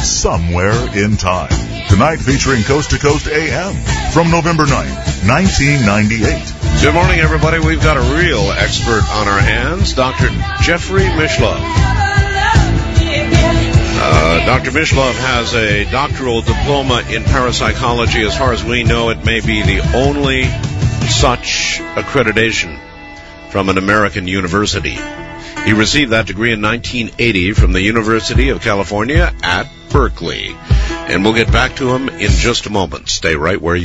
somewhere in time. Tonight featuring Coast to Coast AM from November 9th, 1998. Good morning, everybody. We've got a real expert on our hands, Dr. Jeffrey Mishlove. Dr. Mishlove has a doctoral diploma in parapsychology. As far as we know, it may be the only such accreditation from an American university. He received that degree in 1980 from the University of California at Berkeley. And we'll get back to him in just a moment. Stay right where you